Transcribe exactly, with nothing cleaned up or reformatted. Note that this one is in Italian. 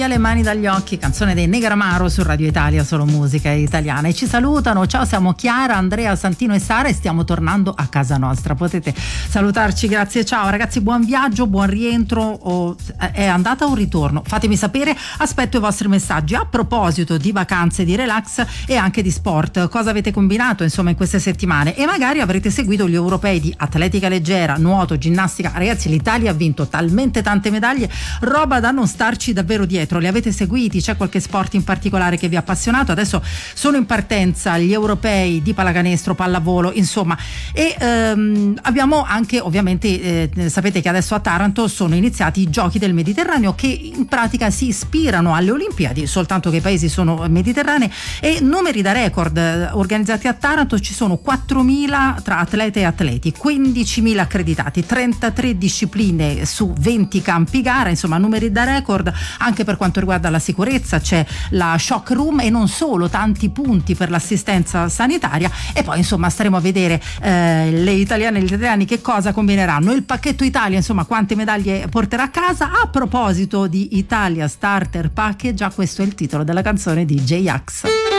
le mani dagli occhi, canzone dei Negramaro su Radio Italia, solo musica italiana. E ci salutano, ciao, siamo Chiara, Andrea, Santino e Sara e stiamo tornando a casa nostra. Potete salutarci, grazie, ciao ragazzi, buon viaggio, buon rientro. O è andata o ritorno? Fatemi sapere, aspetto i vostri messaggi. A proposito di vacanze, di relax e anche di sport, cosa avete combinato insomma in queste settimane? E magari avrete seguito gli europei di atletica leggera, nuoto, ginnastica. Ragazzi, l'Italia ha vinto talmente tante medaglie, roba da non starci davvero dietro. Li avete seguiti? C'è qualche sport in particolare che vi ha appassionato? Adesso sono in partenza gli europei di pallacanestro, pallavolo, insomma, e ehm, abbiamo anche ovviamente eh, sapete che adesso a Taranto sono iniziati i Giochi del Mediterraneo, che in pratica si ispirano alle Olimpiadi, soltanto che i paesi sono mediterranei, e numeri da record organizzati a Taranto. Ci sono quattromila tra atlete e atleti, quindicimila accreditati, trentatré discipline su venti campi gara, insomma numeri da record anche per quanto riguarda la sicurezza. C'è la shock room e non solo, tanti punti per l'assistenza sanitaria. E poi insomma staremo a vedere eh, le italiane e gli italiani che cosa combineranno. Il pacchetto Italia, insomma, quante medaglie porterà a casa. A proposito di Italia Starter Package, già questo è il titolo della canzone di J-Ax.